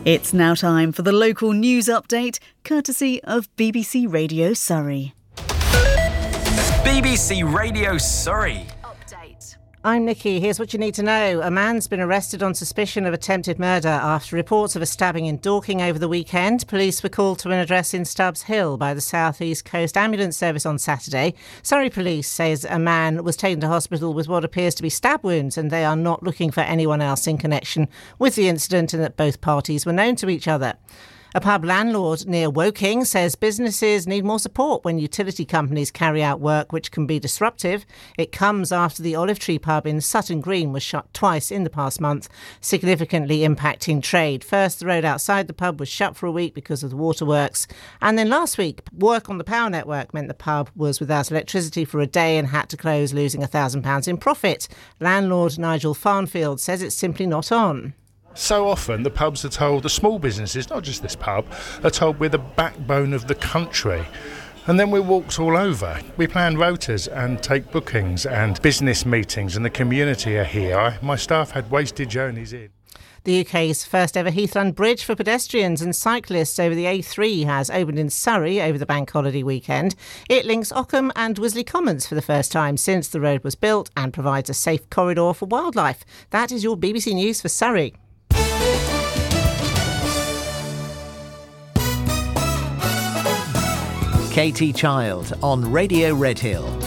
It's now time for the local news update, courtesy of BBC Radio Surrey. BBC Radio Surrey. Update. I'm Nikki. Here's what you need to know. A man's been arrested on suspicion of attempted murder after reports of a stabbing in Dorking over the weekend. Police were called to an address in Stubbs Hill by the South East Coast Ambulance Service on Saturday. Surrey Police says a man was taken to hospital with what appears to be stab wounds, and they are not looking for anyone else in connection with the incident, and that both parties were known to each other. A pub landlord near Woking says businesses need more support when utility companies carry out work which can be disruptive. It comes after the Olive Tree pub in Sutton Green was shut twice in the past month, significantly impacting trade. First, the road outside the pub was shut for a week because of the waterworks. And then last week, work on the power network meant the pub was without electricity for a day and had to close, losing £1,000 in profit. Landlord Nigel Farnfield says it's simply not on. So often the pubs are told, the small businesses, not just this pub, are told we're the backbone of the country. And then we're walked all over. We plan rotas and take bookings and business meetings, and the community are here. My staff had wasted journeys in. The UK's first ever Heathland Bridge for pedestrians and cyclists over the A3 has opened in Surrey over the bank holiday weekend. It links Ockham and Wisley Commons for the first time since the road was built and provides a safe corridor for wildlife. That is your BBC News for Surrey. Katie Child on Radio Redhill.